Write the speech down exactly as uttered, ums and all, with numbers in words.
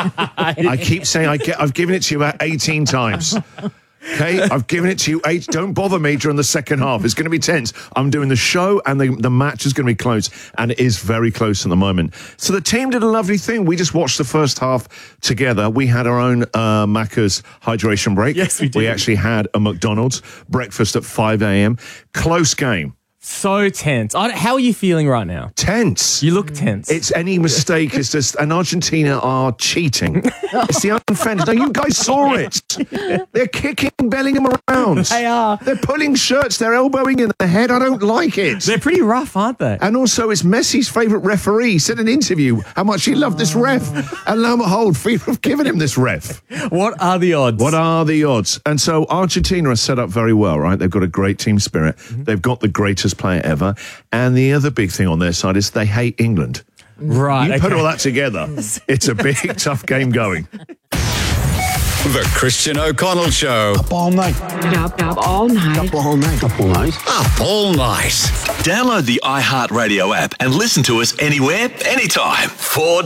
I keep saying I get, I've given it to you about eighteen times. Okay, I've given it to you eight. Don't bother me during the second half. It's going to be tense. I'm doing the show, and the, the match is going to be close, and it is very close at the moment. So the team did a lovely thing. We just watched the first half together. We had our own uh, Macca's hydration break. Yes, we did. We actually had a McDonald's breakfast at five a.m. Close game. So tense. I, how are you feeling right now? Tense. You look tense. It's any mistake is just, and Argentina are cheating. It's the unfended. No, you guys saw it. They're kicking Bellingham around. They are. They're pulling shirts. They're elbowing in the head. I don't like it. They're pretty rough, aren't they? And also, it's Messi's favourite referee. He said in an interview how much he loved this ref. And lo and behold, FIFA have given him this ref. What are the odds? What are the odds? And so Argentina are set up very well, right? They've got a great team spirit. Mm-hmm. They've got the greatest player ever. And the other big thing on their side is they hate England. Right. You okay. put all that together, it's a big, tough game going. The Christian O'Connell Show. Up all night. Up, up all night. Up all night. Up all night. Up all night. Download the iHeartRadio app and listen to us anywhere, anytime. For